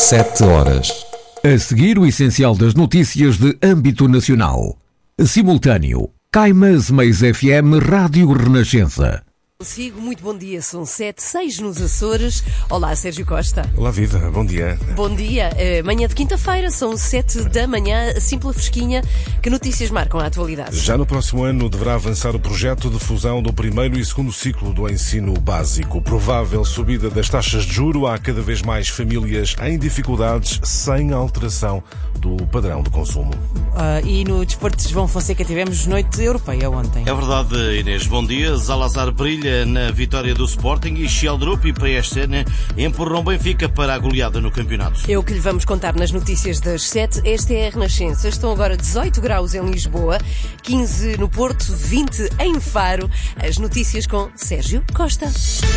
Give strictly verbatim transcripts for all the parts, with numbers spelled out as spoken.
Sete horas. A seguir, o essencial das notícias de âmbito nacional. Simultâneo. Caimas Mais F M Rádio Renascença. Consigo, muito bom dia, são sete, seis nos Açores. Olá, Sérgio Costa. Olá, Vida, bom dia. Bom dia, uh, manhã de quinta-feira, são sete da manhã, assim pela fresquinha. Que notícias marcam a atualidade? Já no próximo ano deverá avançar o projeto de fusão do primeiro e segundo ciclo do ensino básico. Provável subida das taxas de juro, há cada vez mais famílias em dificuldades sem alteração do padrão de consumo. Uh, e no desporto de João Fonseca tivemos noite europeia ontem. É verdade, Inês. Bom dia. Zalazar brilha na vitória do Sporting e Sheldrup e P S N empurram Benfica para a goleada no campeonato. É o que lhe vamos contar nas notícias das sete. Esta é a Renascença. Estão agora dezoito graus em Lisboa, quinze no Porto, vinte em Faro. As notícias com Sérgio Costa.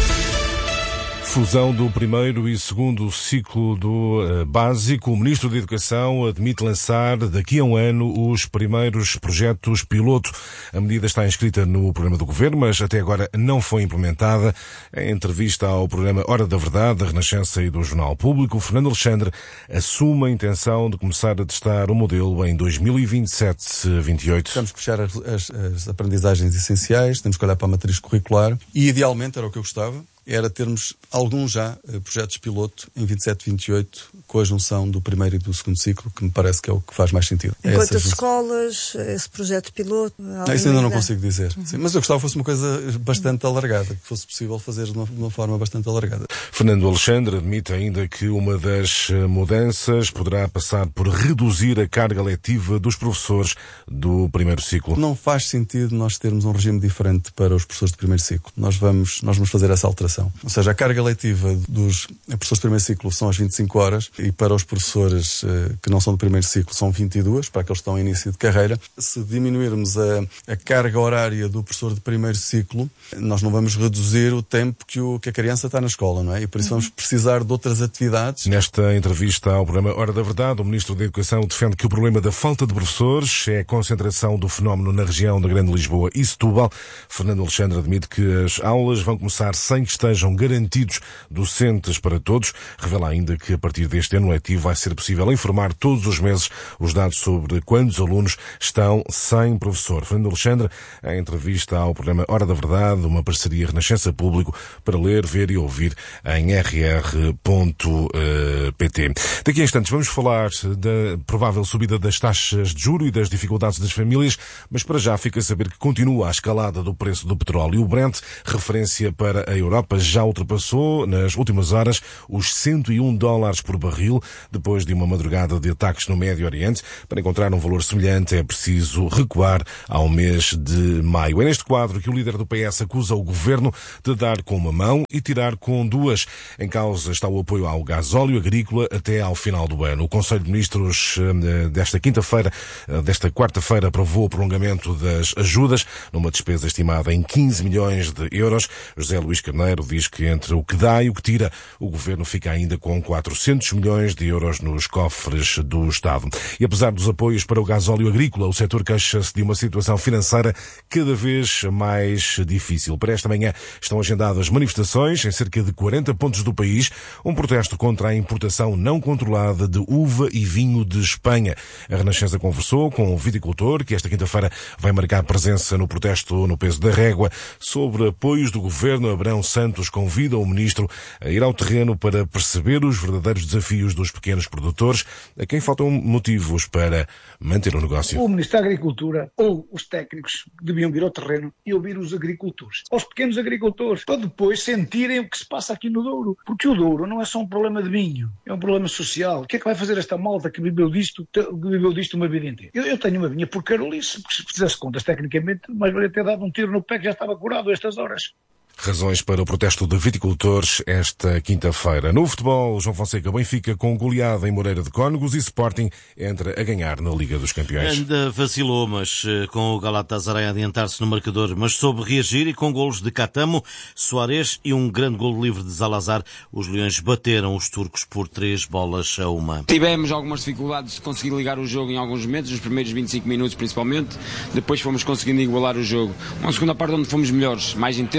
Fusão do primeiro e segundo ciclo do uh, básico. O Ministro da Educação admite lançar daqui a um ano os primeiros projetos piloto. A medida está inscrita no programa do Governo, mas até agora não foi implementada. Em entrevista ao programa Hora da Verdade, da Renascença e do Jornal Público, Fernando Alexandre assume a intenção de começar a testar o modelo em dois mil e vinte e sete vinte e oito. Temos que fechar as, as, as aprendizagens essenciais, temos que olhar para a matriz curricular e, idealmente, era o que eu gostava, era termos alguns já projetos piloto em vinte e sete, vinte e oito, com a junção do primeiro e do segundo ciclo, que me parece que é o que faz mais sentido. Em quantas escolas, esse projeto piloto? Não, isso ainda não consigo dizer. Uhum. Sim, mas eu gostava que fosse uma coisa bastante uhum. alargada, que fosse possível fazer de uma, de uma forma bastante alargada. Fernando Alexandre admite ainda que uma das mudanças poderá passar por reduzir a carga letiva dos professores do primeiro ciclo. Não faz sentido nós termos um regime diferente para os professores do primeiro ciclo. Nós vamos, nós vamos fazer essa alteração. Ou seja, a carga letiva dos professores do primeiro ciclo são as vinte e cinco horas e para os professores eh, que não são do primeiro ciclo são vinte e duas, para aqueles que estão em início de carreira. Se diminuirmos a, a carga horária do professor de primeiro ciclo, nós não vamos reduzir o tempo que, o, que a criança está na escola, não é? E por isso vamos precisar de outras atividades. Nesta entrevista ao programa Hora da Verdade, o Ministro da Educação defende que o problema da falta de professores é a concentração do fenómeno na região da Grande Lisboa e Setúbal. Fernando Alexandre admite que as aulas vão começar sem que estejam garantidos docentes para todos. Revela ainda que a partir deste ano letivo vai ser possível informar todos os meses os dados sobre quantos alunos estão sem professor. Fernando Alexandre, em entrevista ao programa Hora da Verdade, uma parceria Renascença Público, para ler, ver e ouvir em r r ponto p t. Daqui a instantes vamos falar da provável subida das taxas de juro e das dificuldades das famílias, mas para já fica a saber que continua a escalada do preço do petróleo. O Brent, referência para a Europa, já ultrapassou nas últimas horas os cento e um dólares por barril, depois de uma madrugada de ataques no Médio Oriente. Para encontrar um valor semelhante é preciso recuar ao mês de maio. É neste quadro que o líder do P S acusa o governo de dar com uma mão e tirar com duas. Em causa está o apoio ao gasóleo agrícola até ao final do ano. O Conselho de Ministros desta quinta-feira, desta quarta-feira, aprovou o prolongamento das ajudas, numa despesa estimada em quinze milhões de euros. José Luís Carneiro diz que entre o que dá e o que tira, o governo fica ainda com quatrocentos milhões de euros nos cofres do Estado. E apesar dos apoios para o gasóleo agrícola, o setor queixa-se de uma situação financeira cada vez mais difícil. Para esta manhã estão agendadas manifestações em cerca de quarenta pontos do país, um protesto contra a importação não controlada de uva e vinho de Espanha. A Renascença conversou com o viticultor, que esta quinta-feira vai marcar presença no protesto no peso da régua. Sobre apoios do governo, Abrão Santos convida o ministro a ir ao terreno para perceber os verdadeiros desafios dos pequenos produtores, a quem faltam motivos para manter o negócio. O Ministro da Agricultura ou os técnicos deviam vir ao terreno e ouvir os agricultores, aos pequenos agricultores, para depois sentirem o que se passa aqui no Douro. Porque o Douro não é só um problema de vinho, é um problema social. O que é que vai fazer esta malta que viveu disto, que viveu disto uma vida inteira? Eu, eu tenho uma vinha por Carolice, porque se fizesse contas tecnicamente, mais valia ter dado um tiro no pé que já estava curado a estas horas. Razões para o protesto de viticultores esta quinta-feira. No futebol, João Fonseca, Benfica com goleada em Moreira de Cónegos e Sporting entra a ganhar na Liga dos Campeões. Ainda vacilou, mas com o Galatasaray a adiantar-se no marcador, mas soube reagir e com golos de Catamo, Soares e um grande golo livre de Zalazar, os leões bateram os turcos por três bolas a uma. Tivemos algumas dificuldades de conseguir ligar o jogo em alguns momentos, nos primeiros vinte e cinco minutos principalmente, depois fomos conseguindo igualar o jogo. Uma segunda parte onde fomos melhores, mais intensos, mais competitivos.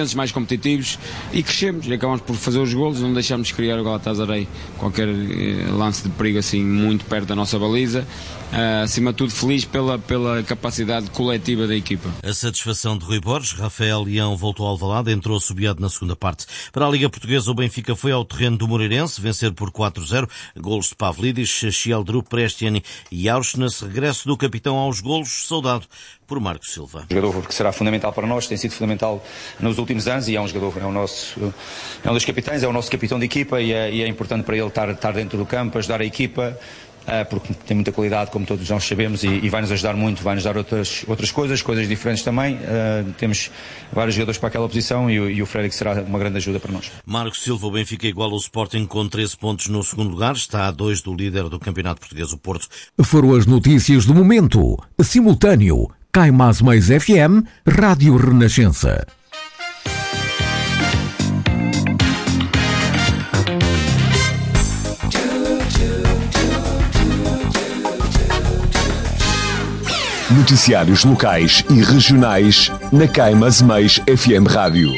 competitivos e crescemos e acabamos por fazer os golos, não deixamos de criar o Galatasaray qualquer eh, lance de perigo assim muito perto da nossa baliza. Uh, acima de tudo feliz pela, pela capacidade coletiva da equipa. A satisfação de Rui Borges. Rafael Leão voltou ao Alvalade, entrou assobiado na segunda parte. Para a Liga Portuguesa, o Benfica foi ao terreno do Moreirense, vencer por quatro a zero, golos de Pavlidis, Chieldru, Prestiani e Auschwitz. Regresso do capitão aos golos, saudado por Marco Silva. Um jogador que será fundamental para nós, tem sido fundamental nos últimos anos e é um jogador, é o nosso, é um dos capitães, é o nosso capitão de equipa e é, e é importante para ele estar, estar dentro do campo, ajudar a equipa, porque tem muita qualidade, como todos nós sabemos, e, e vai-nos ajudar muito, vai-nos dar outras, outras coisas, coisas diferentes também. Uh, temos vários jogadores para aquela posição e, e o Frederick será uma grande ajuda para nós. Marco Silva, o Benfica igual ao Sporting com treze pontos no segundo lugar, está a dois do líder do Campeonato Português, o Porto. Foram as notícias do momento. Simultâneo, Cai Mais Mais F M, Rádio Renascença. Noticiários locais e regionais na Cai Mais Mais F M Rádio.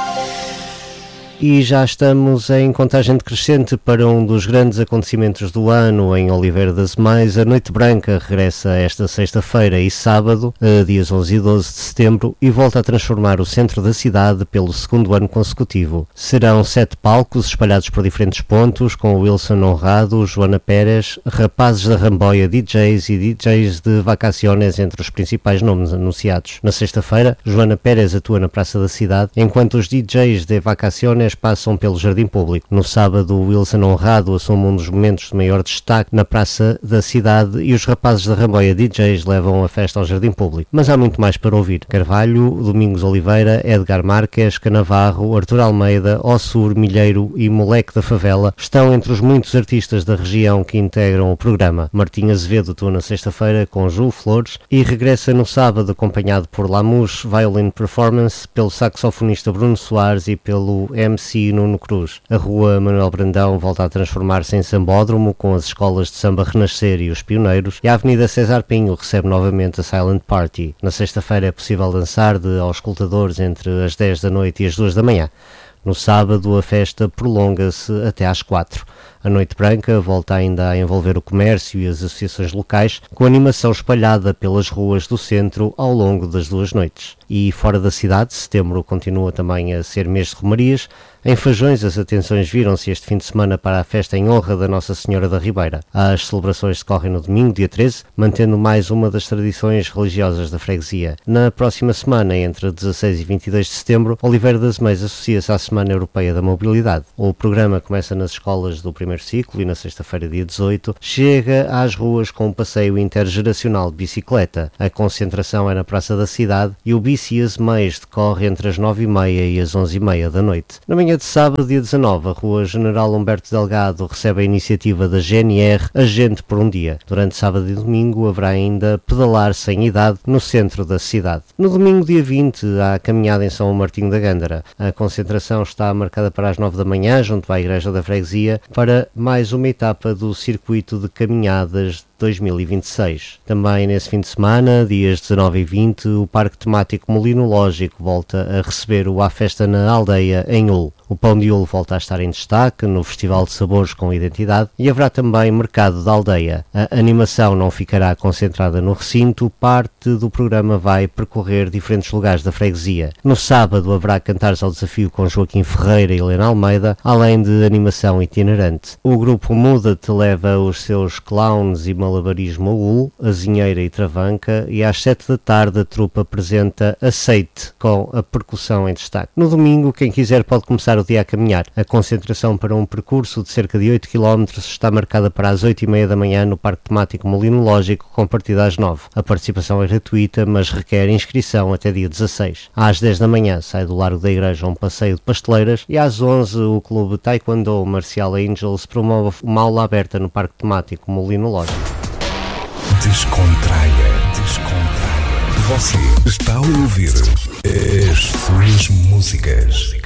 E já estamos em contagem decrescente para um dos grandes acontecimentos do ano em Oliveira das Mães. A Noite Branca regressa esta sexta-feira e sábado, dias onze e doze de setembro, e volta a transformar o centro da cidade pelo segundo ano consecutivo. Serão sete palcos espalhados por diferentes pontos, com Wilson Honrado, Joana Pérez, Rapazes da Ramboia, D Js e D Js de Vacaciones entre os principais nomes anunciados. Na sexta-feira, Joana Pérez atua na Praça da Cidade, enquanto os D Js de Vacaciones passam pelo Jardim Público. No sábado, o Wilson Honrado assume um dos momentos de maior destaque na Praça da Cidade e os Rapazes da Ramboia D Js levam a festa ao Jardim Público. Mas há muito mais para ouvir. Carvalho, Domingos Oliveira, Edgar Marques, Canavarro, Artur Almeida, Ossur, Milheiro e Moleque da Favela estão entre os muitos artistas da região que integram o programa. Martim Azevedo atua na sexta-feira com Ju Flores e regressa no sábado acompanhado por Lamus Violin Performance, pelo saxofonista Bruno Soares e pelo M C Nuno Cruz. A Rua Manuel Brandão volta a transformar-se em sambódromo, com as escolas de samba Renascer e os Pioneiros, e a Avenida César Pinho recebe novamente a Silent Party. Na sexta-feira é possível dançar de auscultadores entre as dez da noite e as duas da manhã. No sábado, a festa prolonga-se até às quatro. A Noite Branca volta ainda a envolver o comércio e as associações locais, com animação espalhada pelas ruas do centro ao longo das duas noites. E fora da cidade, setembro continua também a ser mês de romarias. Em Fajões, as atenções viram-se este fim de semana para a festa em honra da Nossa Senhora da Ribeira. As celebrações decorrem no domingo, dia treze, mantendo mais uma das tradições religiosas da freguesia. Na próxima semana, entre dezasseis e vinte e dois de setembro, Oliveira das Meias associa-se à Semana Europeia da Mobilidade. O programa começa nas escolas do primeiro ciclo e na sexta-feira, dia dezoito, chega às ruas com um passeio intergeracional de bicicleta. A concentração é na Praça da Cidade e o Bici Azemeias decorre entre as nove e meia e as onze e meia da noite. Na manhã de sábado, dia dezanove, a Rua General Humberto Delgado recebe a iniciativa da G N R Agente por um Dia. Durante sábado e domingo haverá ainda pedalar sem idade no centro da cidade. No domingo, dia vinte, há a caminhada em São Martinho da Gândara. A concentração está marcada para as nove da manhã, junto à Igreja da Freguesia, para mais uma etapa do circuito de caminhadas dois mil e vinte e seis. Também nesse fim de semana, dias dezanove e vinte, o Parque Temático Molinológico volta a receber o A Festa na Aldeia, em Hull. O pão de Hull volta a estar em destaque no Festival de Sabores com Identidade e haverá também Mercado da Aldeia. A animação não ficará concentrada no recinto, parte do programa vai percorrer diferentes lugares da freguesia. No sábado haverá Cantares ao Desafio com Joaquim Ferreira e Helena Almeida, além de animação itinerante. O grupo Muda-te leva os seus clowns e malabarismo a Hull, Azinheira e Travanca, e às sete da tarde a trupe apresenta Aceite, com a percussão em destaque. No domingo, quem quiser pode começar o dia a caminhar. A concentração para um percurso de cerca de oito quilómetros está marcada para as oito e meia da manhã no Parque Temático Molinológico, com partida às nove. A participação é gratuita, mas requer inscrição até dia dezasseis. Às dez da manhã sai do Largo da Igreja um passeio de pasteleiras e às onze o Clube Taekwondo Marcial Angels promove uma aula aberta no Parque Temático Molinológico. Descontraia, descontraia. Você está a ouvir as suas músicas.